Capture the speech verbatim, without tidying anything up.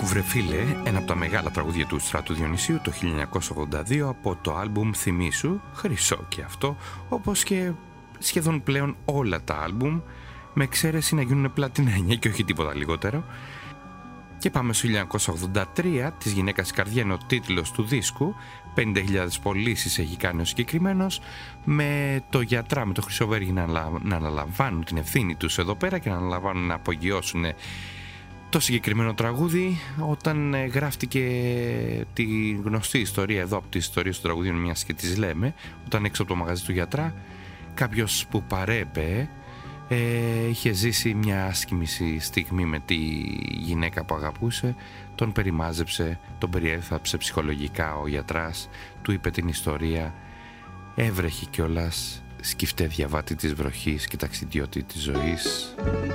Βρε φίλε, ένα από τα μεγάλα τραγούδια του Στράτου Διονυσίου το χίλια εννιακόσια ογδόντα δύο από το άλμπουμ Θυμήσου, χρυσό και αυτό, όπως και σχεδόν πλέον όλα τα άλμπουμ, με εξαίρεση να γίνουν πλάτινα εννιά και όχι τίποτα λιγότερο. Και πάμε στο χίλια εννιακόσια ογδόντα τρία, της γυναίκας καρδιά είναι ο τίτλος του δίσκου, πενήντα χιλιάδες πωλήσεις έχει κάνει ο συγκεκριμένος, με το Γιατρά, με το Χρυσοβέργη να, να αναλαμβάνουν την ευθύνη τους εδώ πέρα και να αναλαμβάνουν να απογειώσουν το συγκεκριμένο τραγούδι. Όταν γράφτηκε τη γνωστή ιστορία εδώ από τις ιστορίες του τραγουδιού, μιας και τις λέμε, όταν έξω από το μαγαζί του Γιατρά κάποιος που παρέπε ε, είχε ζήσει μια άσκημη στιγμή με τη γυναίκα που αγαπούσε, τον περιμάζεψε, τον περιέθαψε ψυχολογικά ο γιατράς, του είπε την ιστορία, έβρεχε κιόλας, σκυφτέ διαβάτη της βροχής και ταξιδιώτη της ζωής.